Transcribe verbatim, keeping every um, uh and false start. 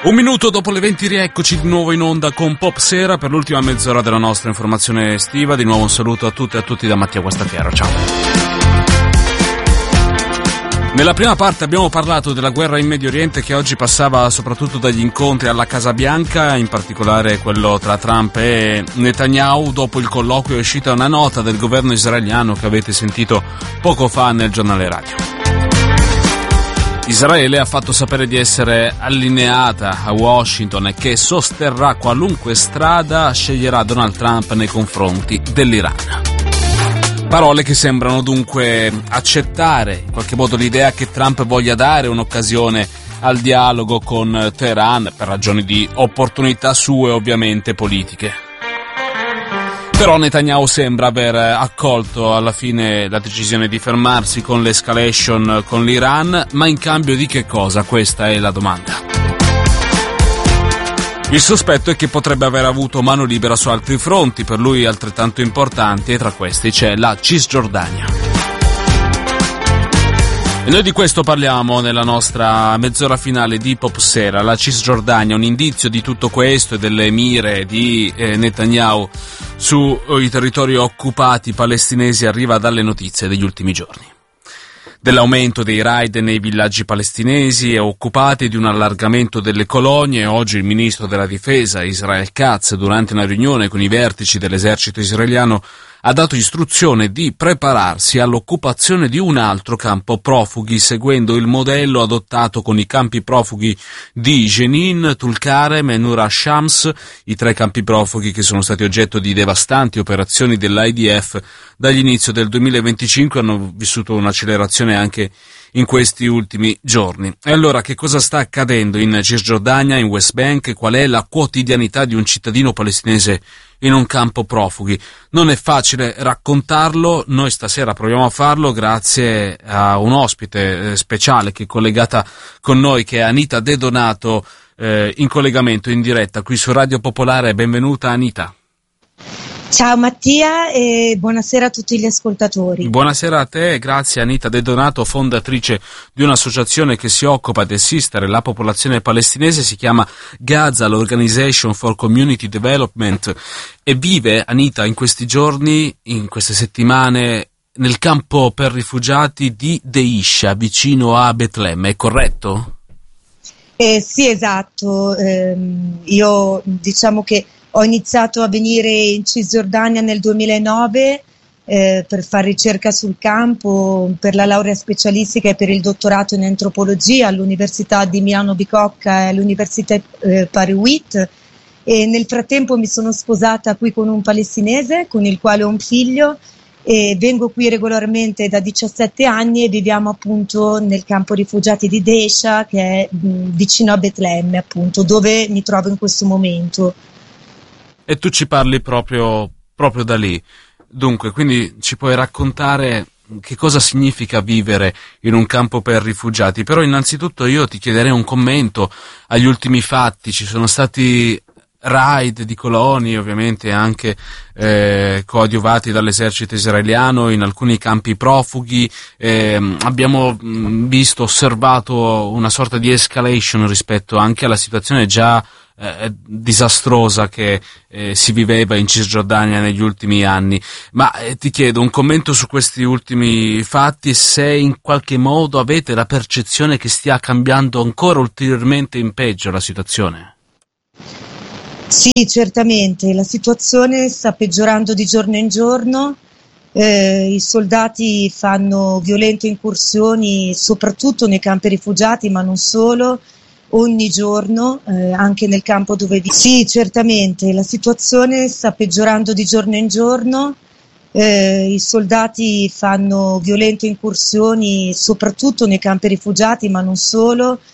Un minuto dopo le venti rieccoci di nuovo in onda con Pop Sera per l'ultima mezz'ora della nostra informazione estiva. Di nuovo un saluto a tutte e a tutti da Mattia Guastachiaro, ciao. Nella prima parte abbiamo parlato della guerra in Medio Oriente che oggi passava soprattutto dagli incontri alla Casa Bianca, in particolare quello tra Trump e Netanyahu. Dopo il colloquio è uscita una nota del governo israeliano che avete sentito poco fa nel giornale radio. Israele ha fatto sapere di essere allineata a Washington e che sosterrà qualunque strada sceglierà Donald Trump nei confronti dell'Iran. Parole che sembrano dunque accettare in qualche modo l'idea che Trump voglia dare un'occasione al dialogo con Teheran per ragioni di opportunità sue, ovviamente politiche. Però Netanyahu sembra aver accolto alla fine la decisione di fermarsi con l'escalation con l'Iran, ma in cambio di che cosa? Questa è la domanda. Il sospetto è che potrebbe aver avuto mano libera su altri fronti, per lui altrettanto importanti, e tra questi c'è la Cisgiordania. E noi di questo parliamo nella nostra mezz'ora finale di Pop Sera. La Cisgiordania, un indizio di tutto questo e delle mire di eh, Netanyahu sui territori occupati palestinesi arriva dalle notizie degli ultimi giorni. Dell'aumento dei raid nei villaggi palestinesi e occupati, di un allargamento delle colonie. Oggi il ministro della difesa Israel Katz, durante una riunione con i vertici dell'esercito israeliano, ha dato istruzione di prepararsi all'occupazione di un altro campo profughi, seguendo il modello adottato con i campi profughi di Jenin, Tulkarem e Nur al-Shams, i tre campi profughi che sono stati oggetto di devastanti operazioni dell'I D F dall'inizio del duemilaventicinque, hanno vissuto un'accelerazione anche in questi ultimi giorni. E allora che cosa sta accadendo in Cisgiordania, in West Bank? Qual è la quotidianità di un cittadino palestinese in un campo profughi? Non è facile raccontarlo, noi stasera proviamo a farlo grazie a un ospite speciale che è collegata con noi, che è Anita De Donato, eh, in collegamento in diretta qui su Radio Popolare. Benvenuta Anita. Ciao Mattia e buonasera a tutti gli ascoltatori. Buonasera a te, grazie Anita De Donato, fondatrice di un'associazione che si occupa di assistere la popolazione palestinese, si chiama Gaza, l'Organization for Community Development, e vive Anita in questi giorni, in queste settimane, nel campo per rifugiati di Deisha, vicino a Betlemme, è corretto? Eh, sì, esatto, eh, io diciamo che ho iniziato a venire in Cisgiordania nel duemilanove eh, per fare ricerca sul campo, per la laurea specialistica e per il dottorato in antropologia all'Università di Milano Bicocca e all'Università eh, Parihuit, e nel frattempo mi sono sposata qui con un palestinese con il quale ho un figlio e vengo qui regolarmente da diciassette anni e viviamo appunto nel campo rifugiati di Deisha, che è mh, vicino a Betlemme, appunto, dove mi trovo in questo momento. E tu ci parli proprio, proprio da lì. Dunque, quindi ci puoi raccontare che cosa significa vivere in un campo per rifugiati? Però innanzitutto io ti chiederei un commento agli ultimi fatti. Ci sono stati raid di coloni, ovviamente anche eh, coadiuvati dall'esercito israeliano in alcuni campi profughi. Eh, abbiamo mh, visto, osservato una sorta di escalation rispetto anche alla situazione già Eh, disastrosa che eh, si viveva in Cisgiordania negli ultimi anni. Ma eh, ti chiedo un commento su questi ultimi fatti, se in qualche modo avete la percezione che stia cambiando ancora ulteriormente in peggio la situazione. Sì, certamente, la situazione sta peggiorando di giorno in giorno. Eh, i soldati fanno violente incursioni soprattutto nei campi rifugiati, ma non solo, ogni giorno, eh, anche nel campo dove vi... Sì, certamente, la situazione sta peggiorando di giorno in giorno, eh, i soldati fanno violente incursioni soprattutto nei campi rifugiati, ma non solo,